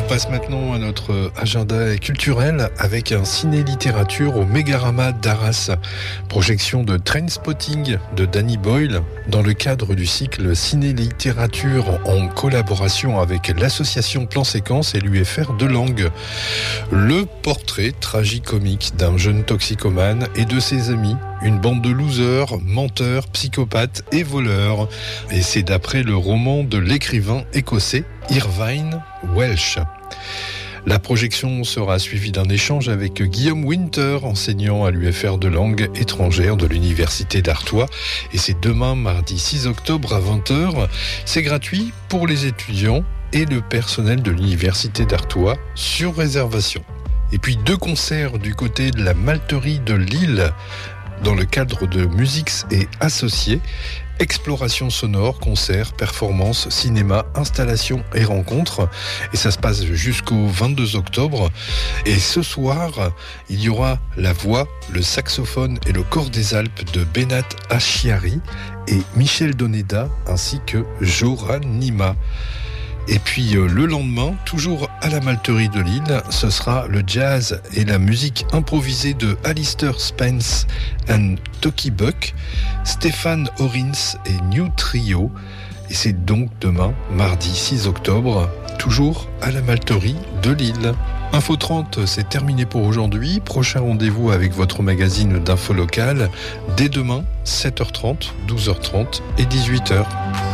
On passe maintenant à notre agenda culturel avec un ciné-littérature au Mégarama d'Arras. Projection de Trainspotting de Danny Boyle dans le cadre du cycle ciné-littérature en collaboration avec l'association Plan Séquence et l'UFR de Langue. Le portrait tragicomique d'un jeune toxicomane et de ses amis, une bande de losers, menteurs, psychopathes et voleurs. Et c'est d'après le roman de l'écrivain écossais Irvine Welsh. La projection sera suivie d'un échange avec Guillaume Winter, enseignant à l'UFR de langue étrangère de l'Université d'Artois. Et c'est demain, mardi 6 octobre à 20h. C'est gratuit pour les étudiants et le personnel de l'Université d'Artois sur réservation. Et puis 2 concerts du côté de la Malterie de Lille dans le cadre de Musiques et Associés. Exploration sonore, concerts, performances, cinéma, installations et rencontres. Et ça se passe jusqu'au 22 octobre. Et ce soir, il y aura la voix, le saxophone et le chor des Alpes de Benat Achiari et Michel Doneda ainsi que Joran Nima. Et puis le lendemain, toujours à la Malterie de Lille, ce sera le jazz et la musique improvisée de Alistair Spence and Toki Buck, Stéphane Orins et New Trio. Et c'est donc demain, mardi 6 octobre, toujours à la Malterie de Lille. Info 30, c'est terminé pour aujourd'hui. Prochain rendez-vous avec votre magazine d'info locale dès demain, 7h30, 12h30 et 18h.